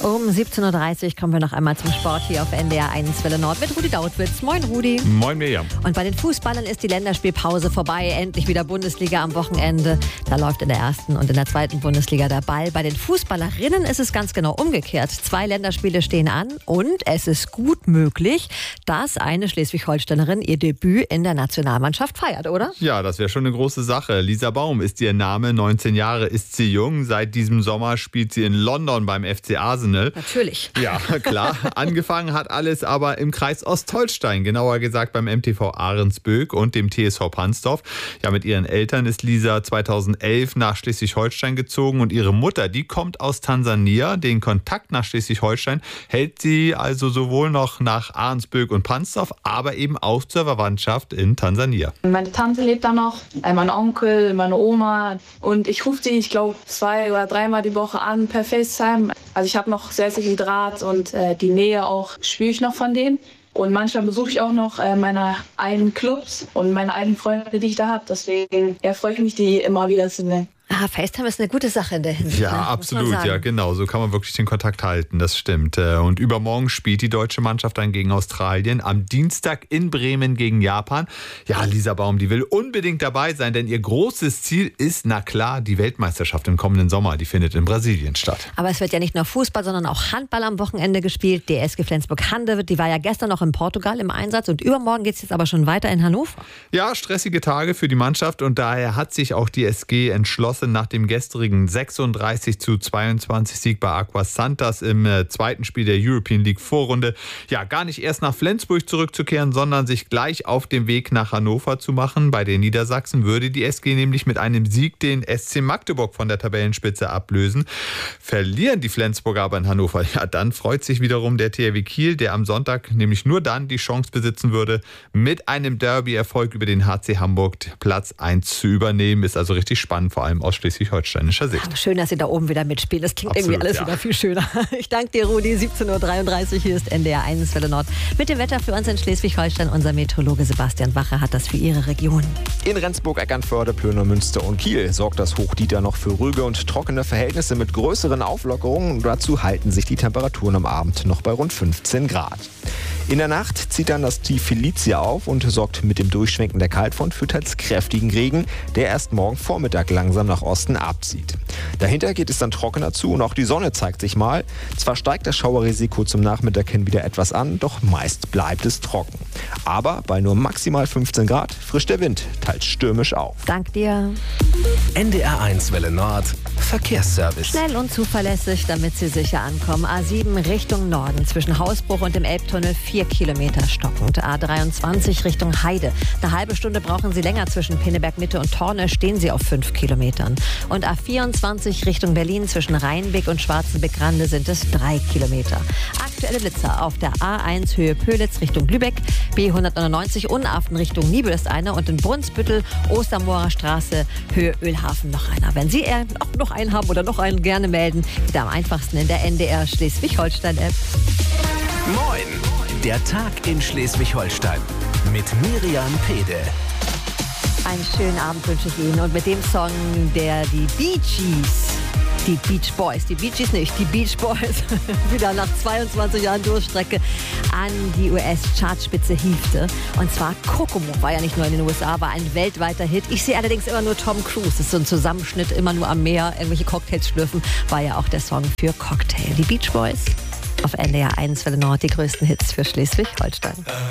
Um 17.30 Uhr kommen wir noch einmal zum Sport hier auf NDR 1 Welle Nord mit Rudi Dautwitz. Moin Rudi. Moin Mirjam. Und bei den Fußballern ist die Länderspielpause vorbei. Endlich wieder Bundesliga am Wochenende. Da läuft in der ersten und in der zweiten Bundesliga der Ball. Bei den Fußballerinnen ist es ganz genau umgekehrt. 2 Länderspiele stehen an und es ist gut möglich, dass eine Schleswig-Holsteinerin ihr Debüt in der Nationalmannschaft feiert, oder? Ja, das wäre schon eine große Sache. Lisa Baum ist ihr Name, 19 Jahre ist sie jung. Seit diesem Sommer spielt sie in London beim FC Arsenal. Natürlich. Ja, klar. Angefangen hat alles aber im Kreis Ostholstein, genauer gesagt beim MTV Ahrensböck und dem TSV Pansdorf. Ja, mit ihren Eltern ist Lisa 2011 nach Schleswig-Holstein gezogen und ihre Mutter, die kommt aus Tansania. Den Kontakt nach Schleswig-Holstein hält sie also sowohl noch nach Ahrensböck und Pansdorf, aber eben auch zur Verwandtschaft in Tansania. Meine Tante lebt da noch, mein Onkel, meine Oma und ich rufe die, ich glaube, 2 oder 3 Mal die Woche an per FaceTime. Also ich habe noch sehr, sehr viel Draht und die Nähe auch spüre ich noch von denen. Und manchmal besuche ich auch noch meine alten Clubs und meine alten Freunde, die ich da habe. Deswegen freue ich mich, die immer wieder zu sehen. FaceTime ist eine gute Sache in der Hinsicht. Ja, absolut. Ja, genau. So kann man wirklich den Kontakt halten. Das stimmt. Und übermorgen spielt die deutsche Mannschaft dann gegen Australien. Am Dienstag in Bremen gegen Japan. Ja, Lisa Baum, die will unbedingt dabei sein, denn ihr großes Ziel ist, na klar, die Weltmeisterschaft im kommenden Sommer. Die findet in Brasilien statt. Aber es wird ja nicht nur Fußball, sondern auch Handball am Wochenende gespielt. Die SG Flensburg-Handewitt, die war ja gestern noch in Portugal im Einsatz und übermorgen geht es jetzt aber schon weiter in Hannover. Ja, stressige Tage für die Mannschaft und daher hat sich auch die SG entschlossen, nach dem gestrigen 36:22 Sieg bei Aquas Santas im zweiten Spiel der European League Vorrunde, ja, gar nicht erst nach Flensburg zurückzukehren, sondern sich gleich auf den Weg nach Hannover zu machen. Bei den Niedersachsen würde die SG nämlich mit einem Sieg den SC Magdeburg von der Tabellenspitze ablösen. Verlieren die Flensburger aber in Hannover, ja, dann freut sich wiederum der THW Kiel, der am Sonntag nämlich nur dann die Chance besitzen würde, mit einem Derby-Erfolg über den HC Hamburg Platz 1 zu übernehmen. Ist also richtig spannend, vor allem aus schleswig-holsteinischer Sicht. Schön, dass Sie da oben wieder mitspielen. Das klingt Absolut, irgendwie alles wieder viel schöner. Ich danke dir, Rudi. 17.33 Uhr, hier ist NDR 1 Welle Nord. Mit dem Wetter für uns in Schleswig-Holstein. Unser Meteorologe Sebastian Wache hat das für Ihre Region. In Rendsburg, Eckernförde, Plöner, Münster und Kiel sorgt das Hochdieta noch für ruhige und trockene Verhältnisse mit größeren Auflockerungen. Dazu halten sich die Temperaturen am Abend noch bei rund 15 Grad. In der Nacht zieht dann das Tief Felicia auf und sorgt mit dem Durchschwenken der Kaltfront für teils kräftigen Regen, der erst morgen Vormittag langsam nach Osten abzieht. Dahinter geht es dann trockener zu und auch die Sonne zeigt sich mal. Zwar steigt das Schauerrisiko zum Nachmittag hin wieder etwas an, doch meist bleibt es trocken. Aber bei nur maximal 15 Grad frischt der Wind teils stürmisch auf. Dank dir. NDR 1 Welle Nord Verkehrsservice. Schnell und zuverlässig, damit Sie sicher ankommen. A7 Richtung Norden zwischen Hausbruch und dem Elbtunnel 4 Kilometer stockend. A23 Richtung Heide. Eine halbe Stunde brauchen Sie länger zwischen Pinneberg Mitte und Torne, stehen Sie auf 5 Kilometern. Und A24 Richtung Berlin zwischen Rheinbeck und Schwarzenbeck-Rande sind es 3 Kilometer. Aktuelle Blitzer auf der A1 Höhe Pölitz Richtung Lübeck, B199 Unaften Richtung Nibel ist einer und in Brunsbüttel Ostermoorer Straße Höhe Ölhafen noch einer. Wenn Sie noch einen haben oder noch einen, gerne melden. Wieder am einfachsten in der NDR Schleswig-Holstein-App. Moin, der Tag in Schleswig-Holstein mit Miriam Pede. Einen schönen Abend wünsche ich Ihnen und mit dem Song der die Bee Gees, die Beach Boys, die Bee Gees nicht, die Beach Boys, wieder nach 22 Jahren Durchstrecke an die US-Chartspitze hiefte. Und zwar Kokomo war ja nicht nur in den USA, war ein weltweiter Hit. Ich sehe allerdings immer nur Tom Cruise, das ist so ein Zusammenschnitt, immer nur am Meer, irgendwelche Cocktails schlürfen, war ja auch der Song für Cocktail. Die Beach Boys auf NDR 1 Welle Nord, die größten Hits für Schleswig-Holstein.